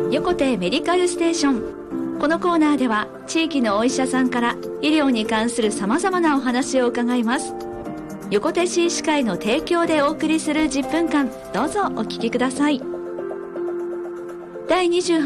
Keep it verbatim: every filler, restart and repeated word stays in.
横手メディカルステーション。このコーナーでは地域のお医者さんから医療に関するさまざまなお話を伺います。横手市医師会の提供でお送りするじゅっぷんかん、どうぞお聞きください。だいにじゅうはち